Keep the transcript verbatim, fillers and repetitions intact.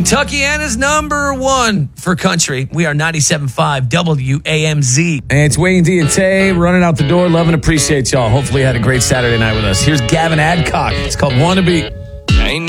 Kentuckiana's number one for country. We are ninety-seven point five W A M Z. And it's Wayne D and Tay running out the door. Love and appreciate y'all. Hopefully you had a great Saturday night with us. Here's Gavin Adcock. It's called Wannabe.